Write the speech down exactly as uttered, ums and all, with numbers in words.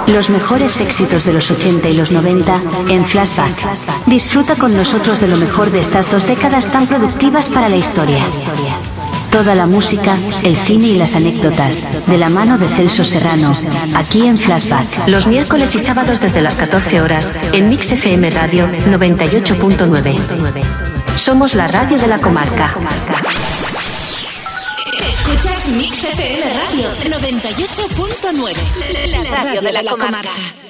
Los mejores éxitos de los ochenta y los noventa en Flashback. Disfruta con nosotros de lo mejor de estas dos décadas tan productivas para la historia. Toda la música, el cine y las anécdotas, de la mano de Celso Serrano, aquí en Flashback. Los miércoles y sábados desde las catorce horas, en Mix F M Radio noventa y ocho punto nueve. Somos la radio de la comarca. Escuchas Mix F M Radio noventa y ocho punto nueve. La radio de la comarca.